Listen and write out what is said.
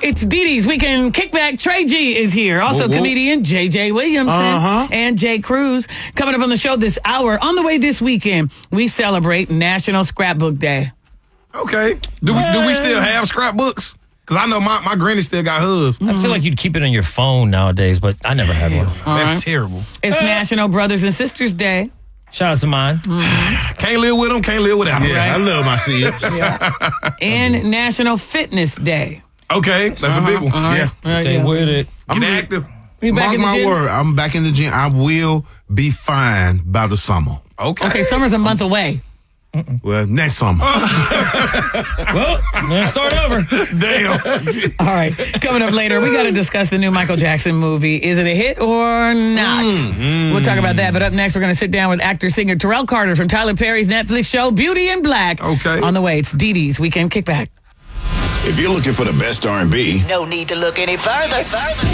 It's Dee Dee's Weekend Kickback. Trey G is here. Also, comedian J.J. Williamson and Jay Cruz. Coming up on the show this hour. On the way this weekend, we celebrate National Scrapbook Day. Okay. Do we still have scrapbooks? Because I know my granny still got hers. I feel like you'd keep it on your phone nowadays, but I never had one. That's terrible. It's National Brothers and Sisters Day. Shout out to mine. Can't live with them, can't live without them. Yeah, I love my Sips. And National Fitness Day. Okay, that's a big one. Yeah. Stay with it. Get active. You back Mark in the my gym? word, I'm back in the gym. I will be fine by the summer. Okay, summer's a month away. Well, next summer. Well, let's start over. Damn. All right, coming up later, we got to discuss the new Michael Jackson movie. Is it a hit or not? We'll talk about that. But up next, we're going to sit down with actor-singer Terrell Carter from Tyler Perry's Netflix show, Beauty in Black. Okay. On the way, it's Dee Dee's Weekend Kickback. If you're looking for the best R&B, No need to look any further.